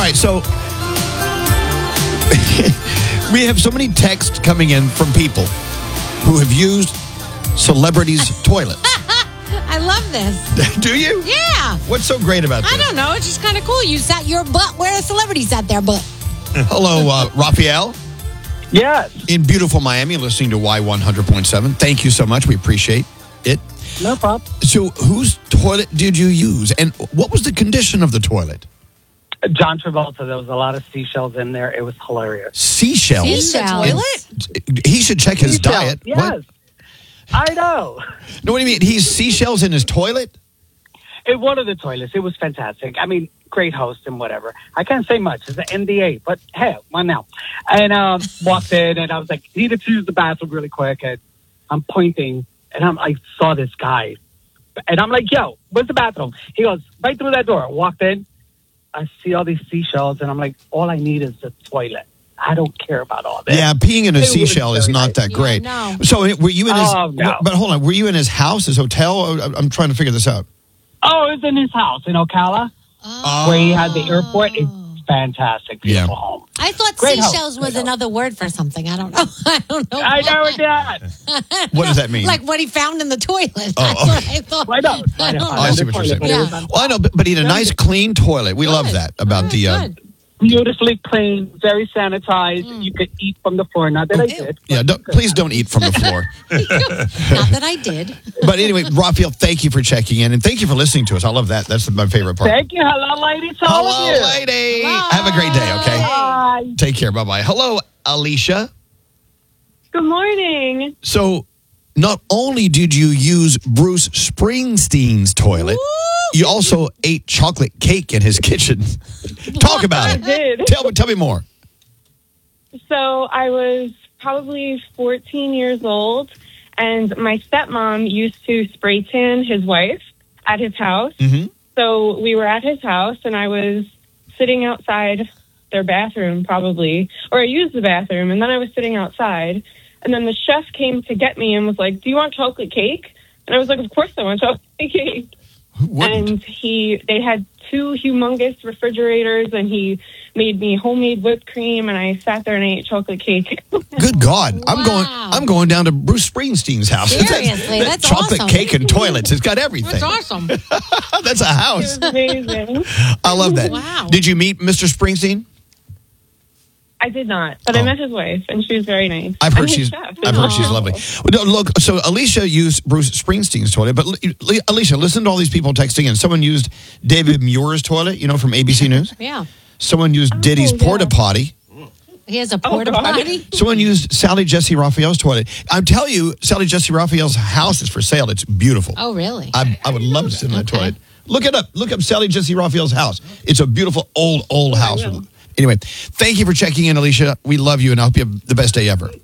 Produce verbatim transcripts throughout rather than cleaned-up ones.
right, so we have so many texts coming in from people who have used celebrities' toilets. I love this. Do you? Yeah. What's so great about this? I don't know. It's just kind of cool. You sat your butt where a celebrity sat their butt. Hello, uh, Raphael. Yes. In beautiful Miami, listening to Y one hundred point seven. Thank you so much. We appreciate it. No problem. So whose toilet did you use? And what was the condition of the toilet? John Travolta, there was a lot of seashells in there. It was hilarious. Seashells? Seashells? And he should check his Seashells, diet. Yes. What? I know. No, what do you mean? He's seashells in his toilet? In one of the toilets. It was fantastic. I mean, great host and whatever. I can't say much. It's an N D A, but hey, why now? And um, walked in, and I was like, needed to use the bathroom really quick. And I'm pointing, and I'm, I saw this guy. And I'm like, yo, where's the bathroom? He goes, right through that door. I walked in. I see all these seashells, and I'm like, all I need is the toilet. I don't care about all this. Yeah, peeing in a It was seashell is very not nice. that great. Yeah, no. So were you in his... Oh, no. But hold on, were you in his house, his hotel? I'm trying to figure this out. Oh, it's in his house in Ocala, Oh. where he had the airport. It's fantastic, beautiful Yeah. home. I thought Great house. seashells was Great house. another word for something. I don't know. I don't know. I know why. it does. What does that mean? Like what he found in the toilet. Oh, That's okay. what I thought. Why not? Why I not? don't Oh, know. I see what you're saying. Yeah. Well, I know, but, but he had a nice, clean toilet. We love Good. that about Good, the... Uh, good. Beautifully clean, very sanitized. You could eat from the floor. Not that I Ew. did. yeah, don't, please don't eat from the floor. Not that I did. But anyway, Raphael, thank you for checking in, and thank you for listening to us. I love that. That's my favorite part. Thank you. Hello, ladies. How Hello, are you? lady. Hello. Have a great day, okay? Bye. Take care. Bye-bye. Hello, Alicia. Good morning. So, not only did you use Bruce Springsteen's toilet, you also ate chocolate cake in his kitchen. Talk about I it. did. Tell me, tell me more. So I was probably fourteen years old, and my stepmom used to spray tan his wife at his house. Mm-hmm. So we were at his house, and I was sitting outside their bathroom, probably, or I used the bathroom, and then I was sitting outside. And then the chef came to get me and was like, "Do you want chocolate cake?" And I was like, "Of course I want chocolate cake." What? And he, they had two humongous refrigerators, and he made me homemade whipped cream, and I sat there and I ate chocolate cake. Good God. I'm going Wow. I'm going down to Bruce Springsteen's house. Seriously, that that's chocolate awesome. cake and toilets. It's got everything. That's awesome. That's a It house. was amazing. I love that. Wow. Did you meet Mister Springsteen? I did not, but Oh. I met his wife, and she was very nice. I've heard I'm his she's chef. I've heard she's Aw. lovely. Well, no, look, so Alicia used Bruce Springsteen's toilet, but li- li- Alicia, listen to all these people texting in. Someone used David Muir's toilet, you know, from A B C News. Yeah. Someone used Diddy's yeah. porta potty. He has a porta God. potty. Someone used Sally Jesse Raphael's toilet. I'm telling you, Sally Jesse Raphael's house is for sale. It's beautiful. Oh, really? I, I would love to sit in that Okay. toilet. Look it up. Look up Sally Jesse Raphael's house. It's a beautiful old, old house. Anyway, thank you for checking in, Alicia. We love you, and I hope you have the best day ever.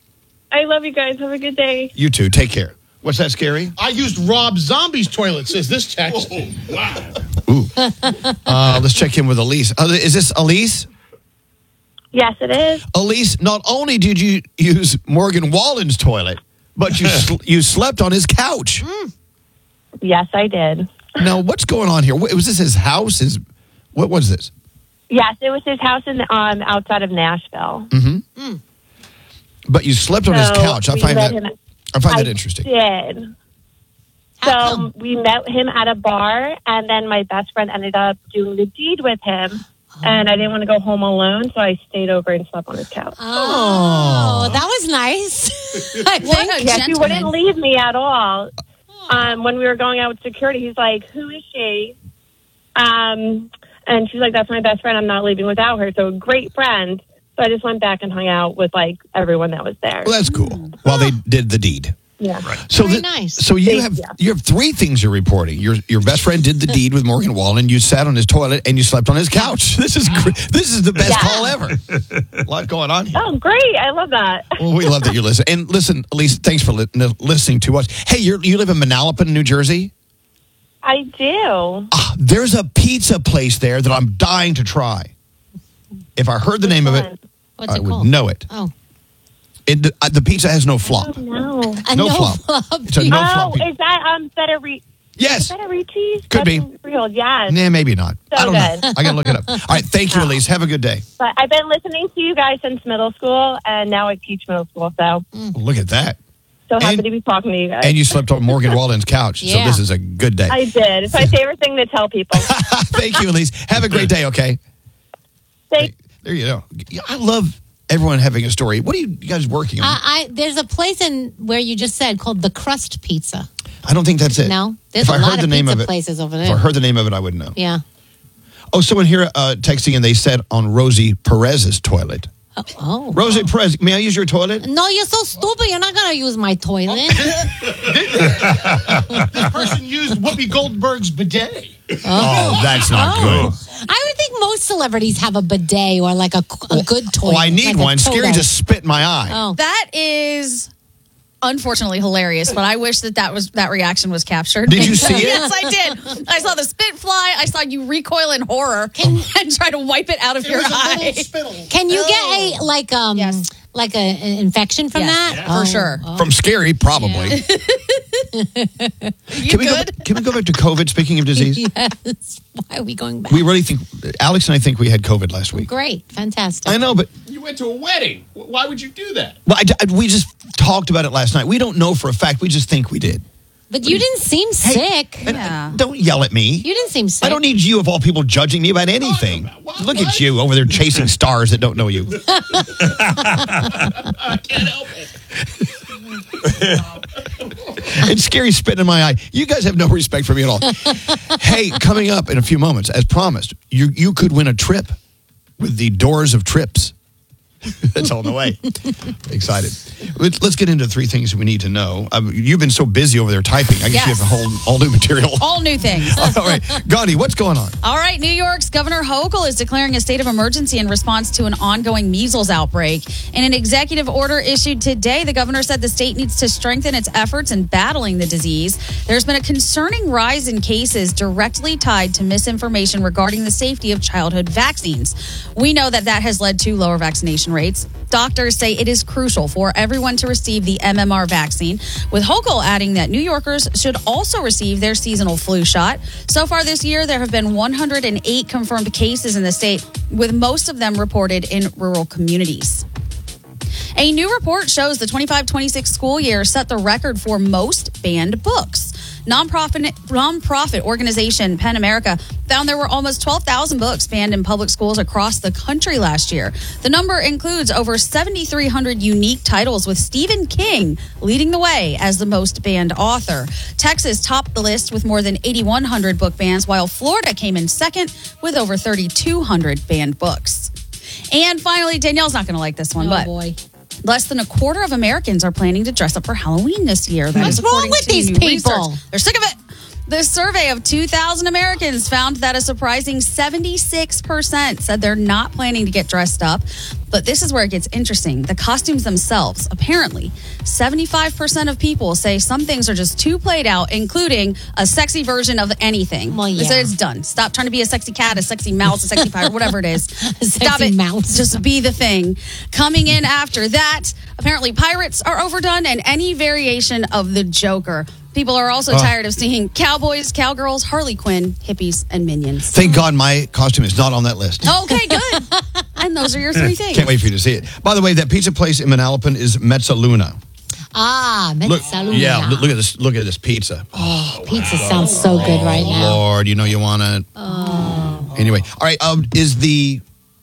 I love you guys. Have a good day. You too. Take care. What's that, Scary? I used Rob Zombie's toilet, says this text. Ooh. Uh, let's check in with Elise. Uh, is this Elise? Yes, it is. Elise, not only did you use Morgan Wallen's toilet, but you sl- you slept on his couch. Yes, I did. Now, what's going on here? What- Was this his house? His what was this? Yes, it was his house in um, outside of Nashville. But you slept on his So couch. I we find met that him- I find that I interesting. did. How So come? we met him at a bar, and then my best friend ended up doing the deed with him. And I didn't want to go home alone, so I stayed over and slept on his couch. Oh, that was nice. I think. Yes, he Gentleman. wouldn't leave me at all. Um, when we were going out with security, he's like, "Who is she?" Um, and she's like, "That's my best friend. I'm not leaving without her." So great friend. So I just went back and hung out with like everyone that was there. Well, that's cool. While they did the deed. Yeah. So Very the- nice. So you Thank have you. you have three things you're reporting. Your your best friend did the deed with Morgan Wallen. You sat on his toilet and you slept on his couch. This is gr- this is the best Yeah. call ever. A lot going on here. Oh, great! I love that. Well, we love that you listen. And listen, Elise, thanks for li- listening to us. Hey, you you live in Manalapan, New Jersey? I do. Ah, there's a pizza place there that I'm dying to try. If I heard the name of it, What's I it would called? know it. Oh, It the, uh, the pizza has no flop. Oh no. a No no flop. flop. It's a no Oh, flop. pizza. is that um Federico? Yes. Is that a Ricci? Could be. That's Real, yes. Nah, maybe not. So I don't good. know. I got to look it up. All right. Thank you, Oh. Elise. Have a good day. But I've been listening to you guys since middle school, and now I teach middle school, so Look at that. so happy And- to be talking to you guys. And you slept on Morgan Walden's couch. So Yeah. this is a good day. I did. It's my favorite thing to tell people. Thank you, Elise. Have a great day, okay? Thank There you go. I love everyone having a story. What are you guys working on? I, I there's a place in where you just said called the Crust Pizza. I don't think that's it. No, there's If a I heard lot the of name pizza of it, places over If I there. heard the name of it, I would know. Yeah. Oh, someone here uh, texting and they said on Rosie Perez's toilet. Oh. oh. Rosie Perez, may I use your toilet? No, you're so stupid. You're not gonna use my toilet. This person used Whoopi Goldberg's bidet. Oh, that's not good. I would think most celebrities have a bidet or like a, a good toilet. Oh, I need like a one. Scary Toto. just spit in my eye. Oh. That is unfortunately hilarious, but I wish that that was that reaction was captured. Did you see it? Yes, I did. I saw the spit fly. I saw you recoil in horror and try to wipe it out of It your was a eye. little spittle. Can you get a like um Yes. like a, an infection from Yes, that? for sure. From Scary, probably. You Can we, go, good? can we go back to COVID, speaking of disease? Yes. Why are we going back? We really think, Alex and I think we had COVID last week. Great, fantastic. I know, but You went to a wedding. Why would you do that? well, I, I- we just talked about it last night. We don't know for a fact. We just think we did. But you didn't seem sick. And, Yeah. uh, don't yell at me. You didn't seem sick. I don't need you, of all people, judging me about anything. about? What? Look at What? you over there chasing stars that don't know you. I can't help it. It's Scary spitting in my eye. You guys have no respect for me at all. Hey, coming up in a few moments, as promised, you you could win a trip with the Doors of Trips. That's all in the way. Excited. Let's, let's get into three things we need to know. Um, you've been so busy over there typing. I guess you Yes. have a whole all new material. All new things. All right, Gandhi, what's going on? All right, New York's Governor Hochul is declaring a state of emergency in response to an ongoing measles outbreak. In an executive order issued today, the governor said the state needs to strengthen its efforts in battling the disease. There's been a concerning rise in cases directly tied to misinformation regarding the safety of childhood vaccines. We know that that has led to lower vaccination rates. Doctors say it is crucial for everyone to receive the M M R vaccine, with Hochul adding that New Yorkers should also receive their seasonal flu shot. So far this year, there have been one hundred eight confirmed cases in the state, with most of them reported in rural communities. A new report shows the twenty-five twenty-six school year set the record for most banned books. Nonprofit, nonprofit organization PEN America found there were almost twelve thousand books banned in public schools across the country last year. The number includes over seven thousand three hundred unique titles, with Stephen King leading the way as the most banned author. Texas topped the list with more than eight thousand one hundred book bans, while Florida came in second with over three thousand two hundred banned books. And finally, Danielle's not going to like this one, Oh but boy. less than a quarter of Americans are planning to dress up for Halloween this year. That What's is wrong according with to these new people? research. They're sick of it. The survey of two thousand Americans found that a surprising seventy-six percent said they're not planning to get dressed up. But this is where it gets interesting. The costumes themselves, apparently, seventy-five percent of people say some things are just too played out, including a sexy version of anything. Well, They yeah. say it's done. Stop trying to be a sexy cat, a sexy mouse, a sexy pirate, whatever it is. Stop sexy it. mouse. Just be the thing. Coming in after that, apparently pirates are overdone, and any variation of the Joker. People are also Oh. tired of seeing cowboys, cowgirls, Harley Quinn, hippies, and minions. Thank God my costume is not on that list. Okay, good. And those are your three things. Can't wait for you to see it. By the way, that pizza place in Manalapan is Mezzaluna. Ah, Look, Mezzaluna. yeah, look, look at this. Look at this pizza. Pizza sounds so good right now. Lord, you know you want it. Oh. Anyway, all right. Um, is the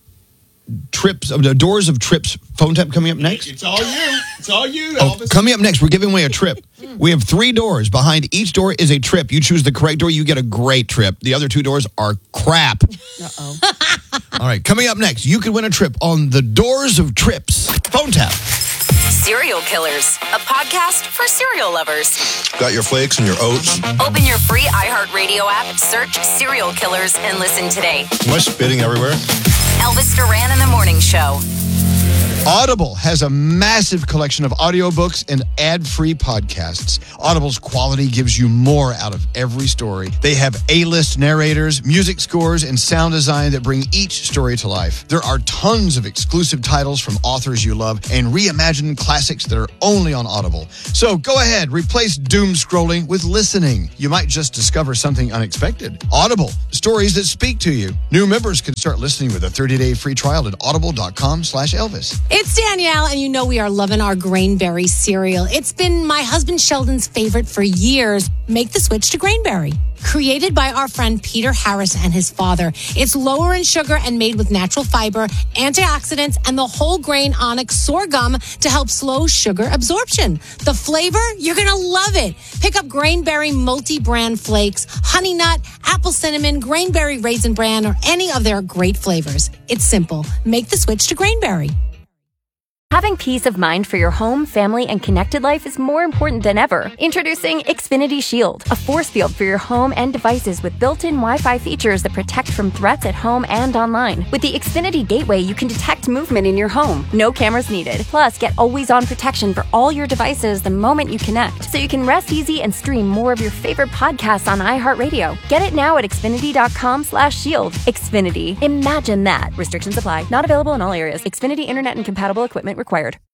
trips of the Doors of Trips phone tap coming up next? It's all you. It's all you, Oh, Elvis. coming up next, we're giving away a trip. We have three doors. Behind each door is a trip. You choose the correct door, you get a great trip. The other two doors are crap. Uh-oh. All right, coming up next, you could win a trip on the Doors of Trips phone tap. Serial Killers, a podcast for serial lovers. Got your flakes and your oats. Open your free iHeartRadio app, search Serial Killers, and listen today. Am I spitting everywhere? Elvis Duran in the Morning Show. Audible has a massive collection of audiobooks and ad-free podcasts. Audible's quality gives you more out of every story. They have A-list narrators, music scores, and sound design that bring each story to life. There are tons of exclusive titles from authors you love and reimagined classics that are only on Audible. So go ahead, replace doom scrolling with listening. You might just discover something unexpected. Audible, stories that speak to you. New members can start listening with a thirty-day free trial at audible.com slash Elvis. It's Danielle, and you know we are loving our Grainberry cereal. It's been my husband Sheldon's favorite for years. Make the switch to Grainberry. Created by our friend Peter Harris and his father. It's lower in sugar and made with natural fiber, antioxidants, and the whole grain onyx sorghum to help slow sugar absorption. The flavor, you're going to love it. Pick up Grainberry multi-brand flakes, honey nut, apple cinnamon, Grainberry raisin bran, or any of their great flavors. It's simple. Make the switch to Grainberry. Having peace of mind for your home, family, and connected life is more important than ever. Introducing Xfinity Shield, a force field for your home and devices with built-in Wi-Fi features that protect from threats at home and online. With the Xfinity Gateway, you can detect movement in your home. No cameras needed. Plus, get always-on protection for all your devices the moment you connect, so you can rest easy and stream more of your favorite podcasts on iHeartRadio. Get it now at Xfinity.com slash shield. Xfinity. Imagine that. Restrictions apply. Not available in all areas. Xfinity Internet and compatible equipment required.